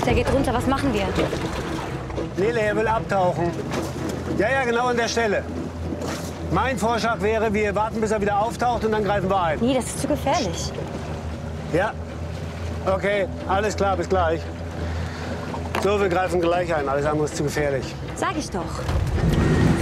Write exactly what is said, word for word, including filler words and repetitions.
Der geht runter. Was machen wir? Nele, er will abtauchen. Ja, ja, genau an der Stelle. Mein Vorschlag wäre, wir warten, bis er wieder auftaucht und dann greifen wir ein. Nee, das ist zu gefährlich. Ja? Okay, alles klar, bis gleich. So, wir greifen gleich ein. Alles andere ist zu gefährlich. Sag ich doch.